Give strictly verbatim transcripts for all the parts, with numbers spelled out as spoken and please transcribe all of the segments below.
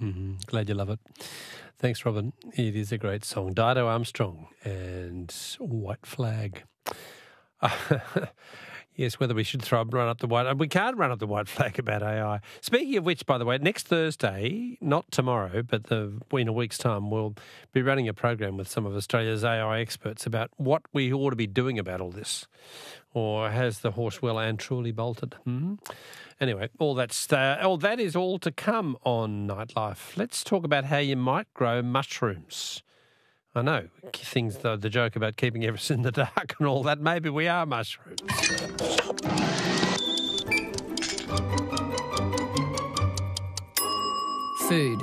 Mm-hmm. Glad you love it. Thanks, Robin. It is a great song. Dido Armstrong and White Flag. Yes, whether we should throw run up the white... We can't run up the white flag about A I. Speaking of which, by the way, next Thursday, not tomorrow, but the, in a week's time, we'll be running a program with some of Australia's A I experts about what we ought to be doing about all this. Or has the horse well and truly bolted? Hmm? Anyway, all that's uh, all that is all to come on Nightlife. Let's talk about how you might grow mushrooms. I know, things, the, the joke about keeping everything in the dark and all that, maybe we are mushrooms. Food.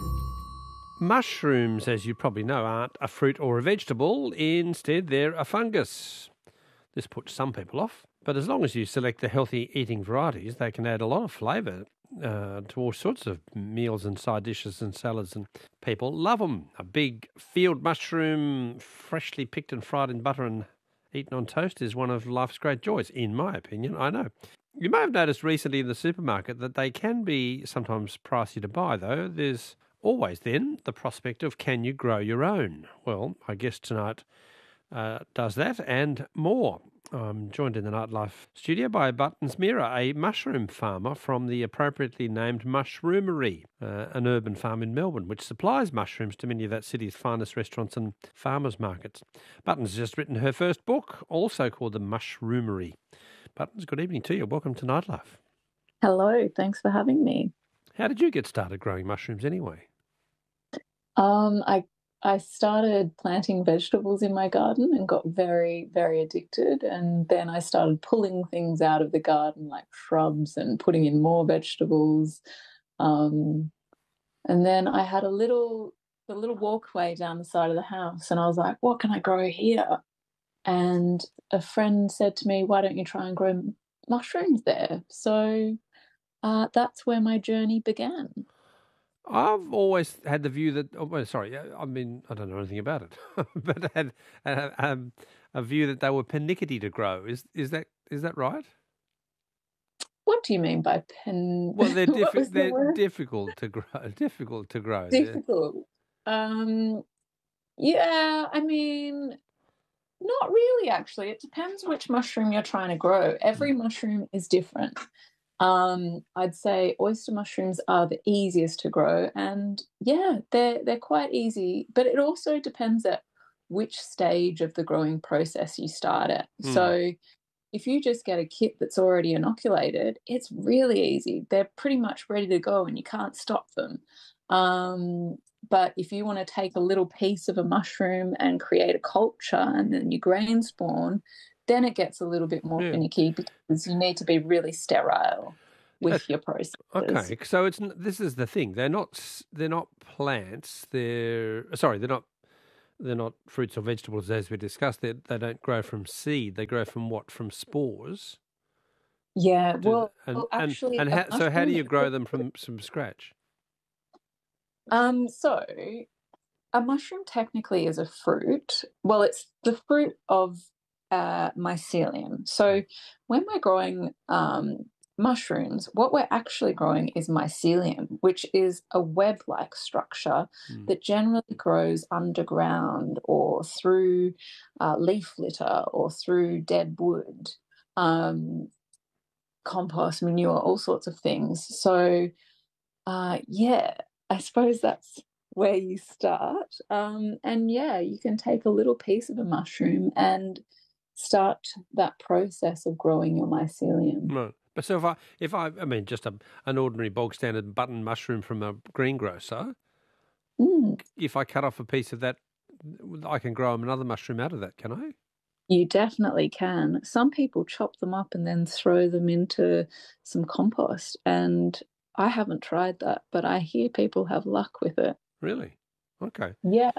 Mushrooms, as you probably know, aren't a fruit or a vegetable. Instead, they're a fungus. This puts some people off, but as long as you select the healthy eating varieties, they can add a lot of flavour uh, to all sorts of meals and side dishes and salads, and people love them. A big field mushroom, freshly picked and fried in butter and eaten on toast, is one of life's great joys, in my opinion, I know. You may have noticed recently in the supermarket that they can be sometimes pricey to buy, though. There's always then the prospect of, can you grow your own? Well, I guess tonight uh, does that and more. I'm joined in the Nightlife studio by Buttons Mira, a mushroom farmer from the appropriately named Mushroomery, uh, an urban farm in Melbourne, which supplies mushrooms to many of that city's finest restaurants and farmers markets. Buttons has just written her first book, also called The Mushroomery. Buttons, good evening to you. Welcome to Nightlife. Hello, thanks for having me. How did you get started growing mushrooms anyway? Um, I I started planting vegetables in my garden and got very, very addicted. And then I started pulling things out of the garden, like shrubs, and putting in more vegetables. Um, and then I had a little, a little walkway down the side of the house, and I was like, what can I grow here? And a friend said to me, why don't you try and grow mushrooms there? So uh, that's where my journey began. I've always had the view that, oh, well, sorry, I mean, I don't know anything about it, but had uh, um, a view that they were pernickety to grow. Is is that is that right? What do you mean by pen? Well, they're, diffi- the they're word? difficult to grow. Difficult to grow. Difficult. Um, yeah, I mean, not really, actually. It depends which mushroom you're trying to grow. Every mushroom is different. Um, I'd say oyster mushrooms are the easiest to grow, and yeah, they're they're quite easy, but it also depends at which stage of the growing process you start at. Mm. So if you just get a kit that's already inoculated, it's really easy. They're pretty much ready to go and you can't stop them. Um, but if you want to take a little piece of a mushroom and create a culture and then you grain spawn, then it gets a little bit more Yeah. finicky because you need to be really sterile with That's- your process. Okay, so it's this is the thing. They're not they're not plants. They're sorry. They're not they're not fruits or vegetables as we discussed. They they don't grow from seed. They grow from what? From spores. Yeah, Do- well, and well, and, actually, and a how, so how do mushroom- you grow them from from scratch? Um, so a mushroom technically is a fruit. Well, it's the fruit of uh, mycelium. So when we're growing um, mushrooms, what we're actually growing is mycelium, which is a web-like structure Mm. that generally grows underground or through uh, leaf litter or through dead wood, um, compost, manure, all sorts of things. So, uh, yeah, I suppose that's where you start. Um, and yeah, you can take a little piece of a mushroom and start that process of growing your mycelium. Right. But so if I if I I mean just a, an ordinary bog standard button mushroom from a greengrocer, Mm, if I cut off a piece of that, I can grow another mushroom out of that, can I? you definitely can. Some people chop them up and then throw them into some compost. And I haven't tried that, but I hear people have luck with it. Really? Okay. Yeah.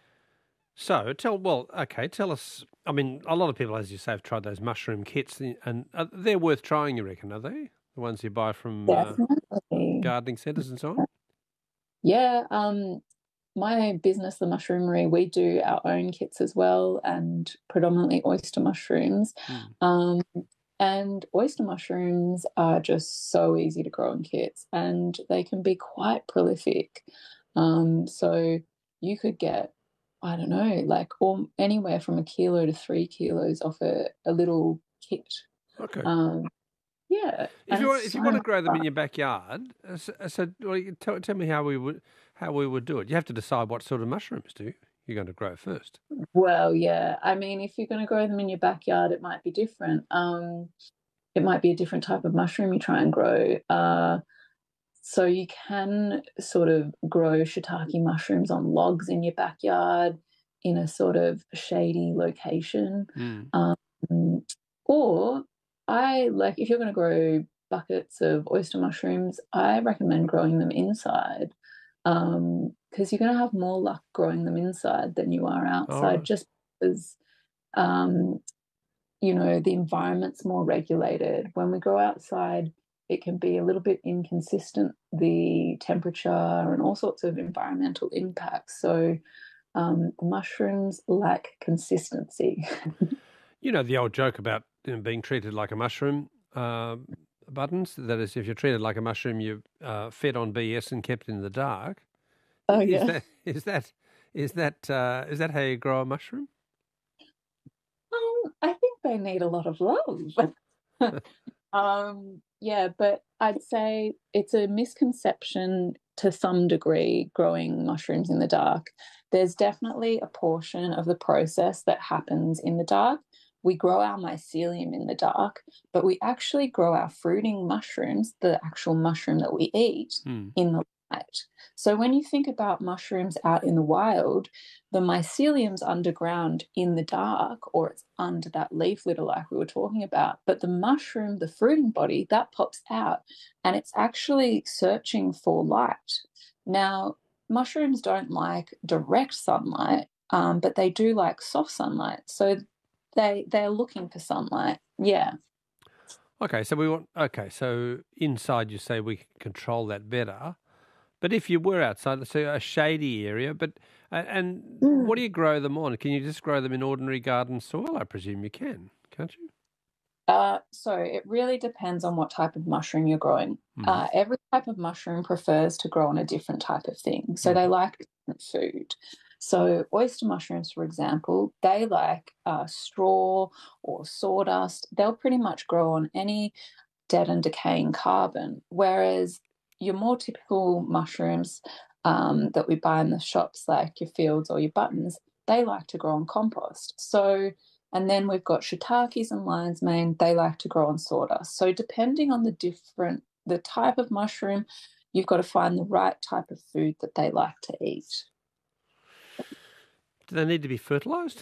So tell well, okay, tell us. I mean, a lot of people, as you say, have tried those mushroom kits, and uh, they're worth trying. You reckon? Are they the ones you buy from uh, Definitely. gardening centres and so on? Yeah, um, my business, the Mushroomery, we do our own kits as well, and predominantly oyster mushrooms. Mm. Um, And oyster mushrooms are just so easy to grow in kits, and they can be quite prolific. Um, so you could get, I don't know, like all, anywhere from a kilo to three kilos off a, a little kit. Okay. Um, yeah. If And you want, it's if so you want to much grow them in fun. your backyard, uh, so, so well, you tell, tell me how we would how we would do it. You have to decide what sort of mushrooms do you, you're going to grow first. Well, yeah. I mean, if you're going to grow them in your backyard, it might be different. Um, it might be a different type of mushroom you try and grow. Uh, so you can sort of grow shiitake mushrooms on logs in your backyard in a sort of shady location. Mm. Um, or I like if you're going to grow buckets of oyster mushrooms, I recommend growing them inside um, because you're going to have more luck growing them inside than you are All outside, right. just because um, you know, the environment's more regulated. When we go outside, it can be a little bit inconsistent, the temperature and all sorts of environmental impacts. So um, the mushrooms lack consistency. You know the old joke about you know, being treated like a mushroom, uh, Buttons. That is, if you're treated like a mushroom, you're uh, fed on B S and kept in the dark. Oh Is yeah. that is that is that uh, is that how you grow a mushroom? Um, I think they need a lot of love. Um, yeah, but I'd say it's a misconception to some degree growing mushrooms in the dark. There's definitely a portion of the process that happens in the dark. We grow our mycelium in the dark, but we actually grow our fruiting mushrooms, the actual mushroom that we eat, Hmm. in the light. So when you think about mushrooms out in the wild, the mycelium's underground in the dark, or it's under that leaf litter like we were talking about. But the mushroom, the fruiting body, that pops out and it's actually searching for light. Now, mushrooms don't like direct sunlight, um, but they do like soft sunlight. So they they're looking for sunlight. Yeah. Okay, so we want. Okay, so inside you say we can control that better. But if you were outside, let's say a shady area, but uh, and what do Mm. you grow them on? Can you just grow them in ordinary garden soil? I presume you can, can't you? Uh, so it really depends on what type of mushroom you're growing. Mm-hmm. Uh, every type of mushroom prefers to grow on a different type of thing. So they Mm-hmm. like different food. So oyster mushrooms, for example, they like uh, straw or sawdust. They'll pretty much grow on any dead and decaying carbon, whereas your more typical mushrooms um, that we buy in the shops, like your fields or your buttons, they like to grow on compost. So, and then we've got shiitakes and lion's mane, they like to grow on sawdust. So, depending on the different, the type of mushroom, you've got to find the right type of food that they like to eat. Do they need to be fertilised?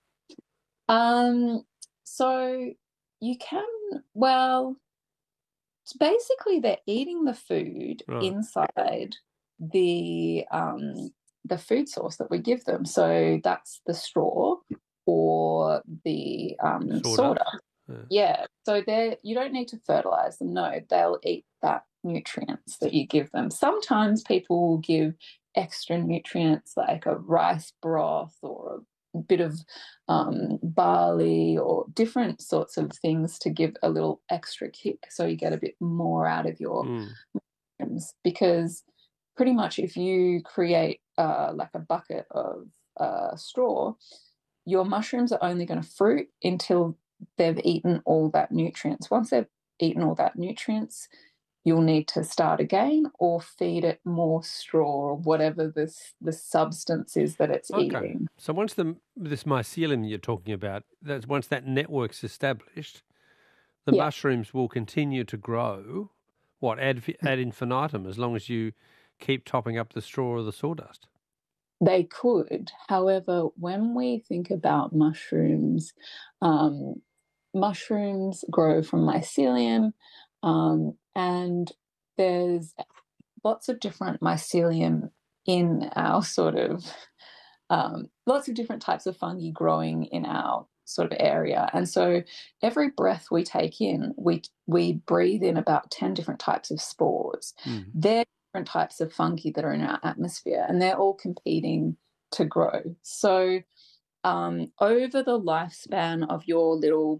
Um, so you can, well, basically they're eating the food Right. inside the um the food source that we give them. So that's the straw or the um Sawdust. sawdust. Yeah. Yeah. So they're you don't need to fertilize them. No, they'll eat that nutrients that you give them. Sometimes people will give extra nutrients like a rice broth or a bit of um, barley or different sorts of things to give a little extra kick so you get a bit more out of your Mm. mushrooms. Because pretty much if you create uh, like a bucket of uh, straw, your mushrooms are only going to fruit until they've eaten all that nutrients. Once they've eaten all that nutrients, you'll need to start again or feed it more straw or whatever this the substance is that it's Okay. eating. So once the this mycelium you're talking about, that's once that network's established, the Yeah. mushrooms will continue to grow. What ad ad infinitum, as long as you keep topping up the straw or the sawdust. They could. However, when we think about mushrooms, um, mushrooms grow from mycelium, um, and there's lots of different mycelium in our sort of um, lots of different types of fungi growing in our sort of area. And so every breath we take in, we we breathe in about ten different types of spores. Mm. They're different types of fungi that are in our atmosphere, and they're all competing to grow. So um, over the lifespan of your little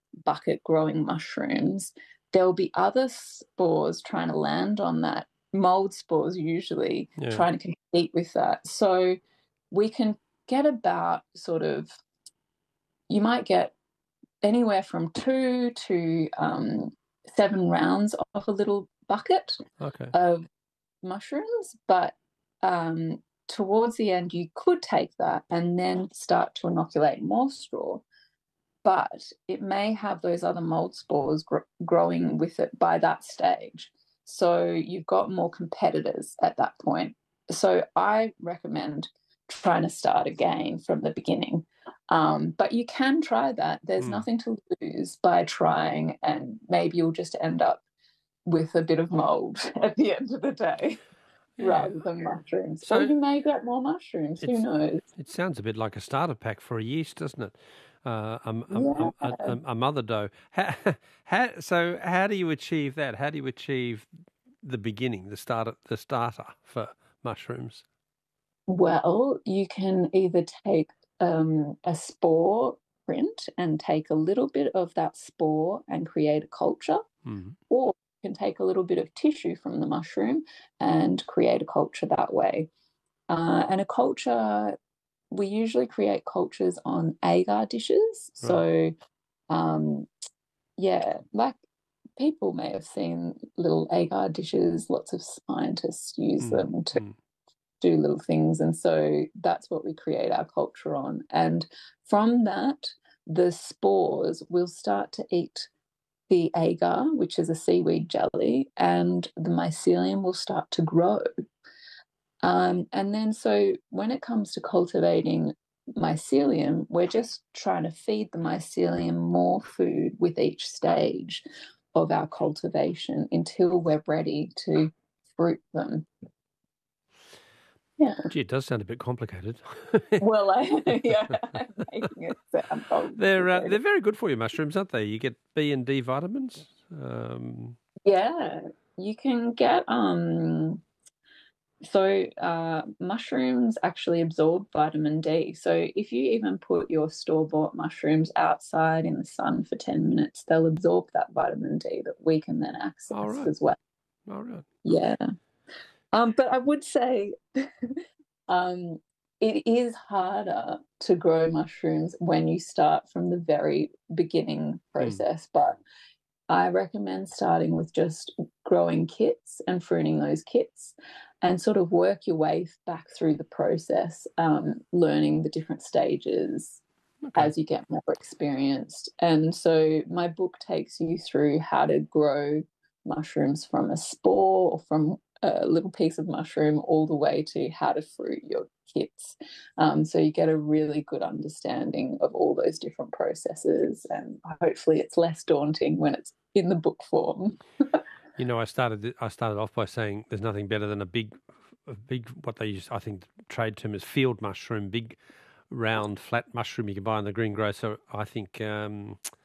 bucket growing mushrooms, there'll be other spores trying to land on that, mold spores usually, Yeah. trying to compete with that. So we can get about sort of, you might get anywhere from two to um, seven rounds off a little bucket Okay. of mushrooms, but um, towards the end you could take that and then start to inoculate more straw, but it may have those other mold spores gr- growing with it by that stage, so you've got more competitors at that point. So I recommend trying to start again from the beginning, um, but you can try that. There's Mm. nothing to lose by trying, and maybe you'll just end up with a bit of mold at the end of the day. Yeah. Rather than mushrooms. So or you may get more mushrooms, who it's- knows? It sounds a bit like a starter pack for a yeast, doesn't it? Uh, um, um, Yeah. um, a, a, a mother dough. How, how, so how do you achieve that? How do you achieve the beginning, the starter, the starter for mushrooms? Well, you can either take um, a spore print and take a little bit of that spore and create a culture, Mm. or you can take a little bit of tissue from the mushroom and create a culture that way. Uh, and a culture, we usually create cultures on agar dishes. So, um, yeah, like people may have seen little agar dishes. Lots of scientists use Mm. them to Mm. do little things. And so that's what we create our culture on. And from that, the spores will start to eat the agar, which is a seaweed jelly, and the mycelium will start to grow. Um, and then, so when it comes to cultivating mycelium, we're just trying to feed the mycelium more food with each stage of our cultivation until we're ready to fruit them. Yeah. Gee, it does sound a bit complicated. Well, I, yeah, I'm making it sound complicated. They're uh, they're very good for your mushrooms, aren't they? You get B and D vitamins. Um, Yeah, you can get um so uh mushrooms actually absorb vitamin D. So if you even put your store-bought mushrooms outside in the sun for ten minutes, they'll absorb that vitamin D that we can then access all right. as well. All right. Yeah. Um, but I would say um it is harder to grow mushrooms when you start from the very beginning process, mm. but I recommend starting with just growing kits and pruning those kits and sort of work your way back through the process, um, learning the different stages okay. as you get more experienced. And so my book takes you through how to grow mushrooms from a spore or from a little piece of mushroom all the way to how to fruit your kits. Um, so you get a really good understanding of all those different processes, and hopefully it's less daunting when it's in the book form. You know, I started I started off by saying there's nothing better than a big, a big what they use, I think, the trade term is field mushroom, big, round, flat mushroom you can buy in the greengrocer. I think um,